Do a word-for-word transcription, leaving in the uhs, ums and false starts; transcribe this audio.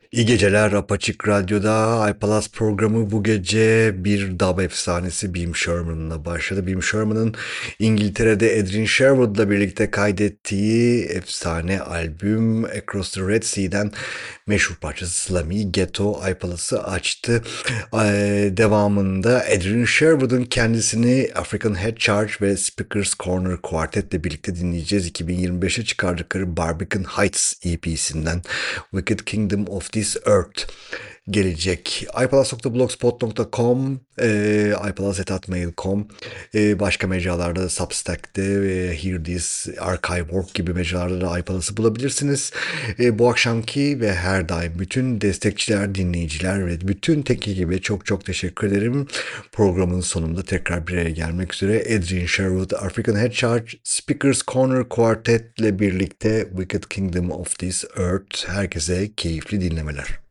İyi geceler Apaçık Radyo'da iPalaz programı bu gece bir dub efsanesi Beam Sherman'la başladı. Beam Sherman'ın İngiltere'de Adrian Sherwood'la birlikte kaydettiği efsane albüm Across the Red Sea'den meşhur parçası Slummy Ghetto iPalaz'ı açtı. Ee, devamında Adrian Sherwood'un kendisini African Head Charge ve Speaker's Corner Quartet'le birlikte dinleyeceğiz. iki bin yirmi beşe çıkardıkları Barbican Heights E P'sinden Wicked Kingdom of This Earth gelecek. iPalaz nokta blogspot nokta com, e, iPalaz at hotmail nokta com, e, başka mecralarda Substack'te, e, Hear This, Archive nokta org gibi mecralarda da iPalaz'ı bulabilirsiniz. E, bu akşamki ve her daim bütün destekçiler, dinleyiciler ve bütün teknik ekibe çok çok teşekkür ederim. Programın sonunda tekrar bir araya gelmek üzere. Adrian Sherwood, African Head Charge, Speaker's Corner Quartet ile birlikte Wicked Kingdom of This Earth. Herkese keyifli dinlemeler.